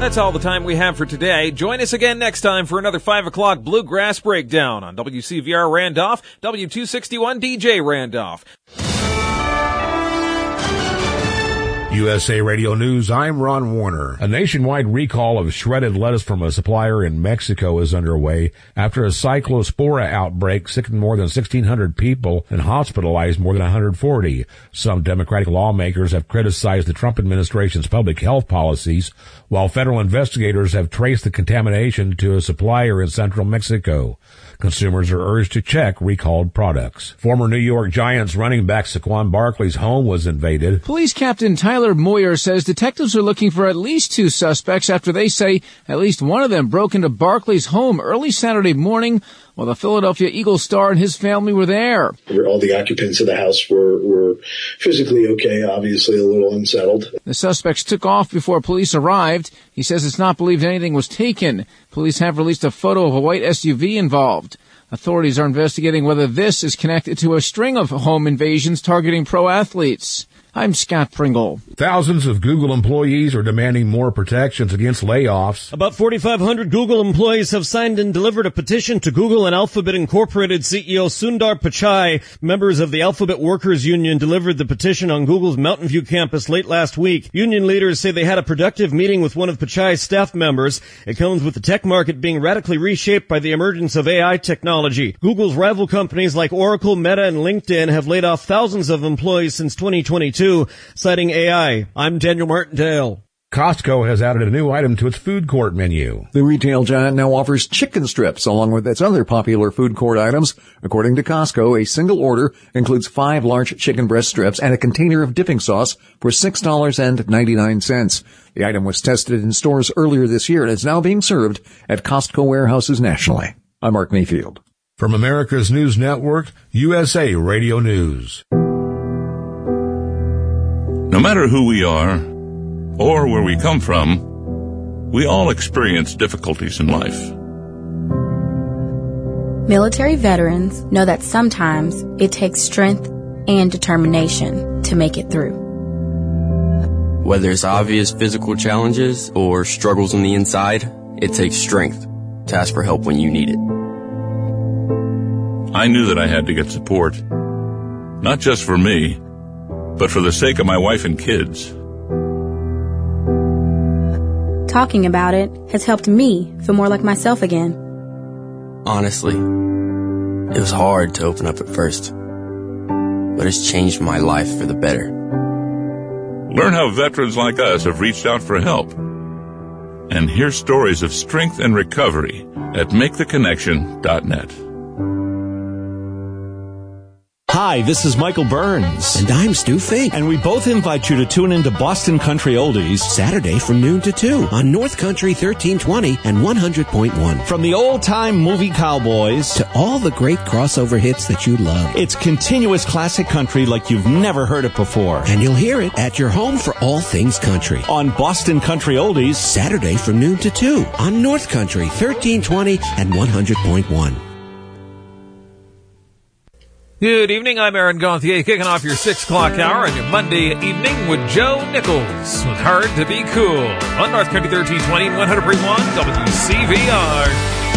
That's all the time we have for today. Join us again next time for another 5 o'clock Bluegrass Breakdown on WCVR Randolph, W261 DJ Randolph. USA Radio News, I'm Ron Warner. A nationwide recall of shredded lettuce from a supplier in Mexico is underway after a cyclospora outbreak sickened more than 1,600 people and hospitalized more than 140. Some Democratic lawmakers have criticized the Trump administration's public health policies, while federal investigators have traced the contamination to a supplier in central Mexico. Consumers are urged to check recalled products. Former New York Giants running back Saquon Barkley's home was invaded. Police Captain Tyler Moyer says detectives are looking for at least 2 suspects after they say at least one of them broke into Barkley's home early Saturday morning while the Philadelphia Eagles star and his family were there. All the occupants of the house were physically okay, obviously a little unsettled. The suspects took off before police arrived. He says it's not believed anything was taken. Police have released a photo of a white SUV involved. Authorities are investigating whether this is connected to a string of home invasions targeting pro athletes. I'm Scott Pringle. Thousands of Google employees are demanding more protections against layoffs. About 4,500 Google employees have signed and delivered a petition to Google and Alphabet Incorporated CEO Sundar Pichai. Members of the Alphabet Workers Union delivered the petition on Google's Mountain View campus late last week. Union leaders say they had a productive meeting with one of Pichai's staff members. It comes with the tech market being radically reshaped by the emergence of AI technology. Google's rival companies like Oracle, Meta, and LinkedIn have laid off thousands of employees since 2022. Citing AI. I'm Daniel Martindale. Costco has added a new item to its food court menu. The retail giant now offers chicken strips along with its other popular food court items. According to Costco, a single order includes 5 large chicken breast strips and a container of dipping sauce for $6.99. The item was tested in stores earlier this year and is now being served at Costco warehouses nationally. I'm Mark Mayfield. From America's News Network, USA Radio News. No matter who we are or where we come from, we all experience difficulties in life. Military veterans know that sometimes it takes strength and determination to make it through. Whether it's obvious physical challenges or struggles on the inside, it takes strength to ask for help when you need it. I knew that I had to get support, not just for me, but for the sake of my wife and kids. Talking about it has helped me feel more like myself again. Honestly, it was hard to open up at first, but it's changed my life for the better. Learn how veterans like us have reached out for help, and hear stories of strength and recovery at MakeTheConnection.net. Hi, this is Michael Burns. And I'm Stu Fink. And we both invite you to tune into Boston Country Oldies Saturday from noon to 2 on North Country 1320 and 100.1. From the old-time movie cowboys to all the great crossover hits that you love. It's continuous classic country like you've never heard it before. And you'll hear it at your home for all things country. On Boston Country Oldies Saturday from noon to 2 on North Country 1320 and 100.1. Good evening, I'm Aaron Gauthier, kicking off your 6 o'clock hour on your Monday evening with Joe Nichols with Hard to Be Cool on North Country 1320 and 100.1 WCVR.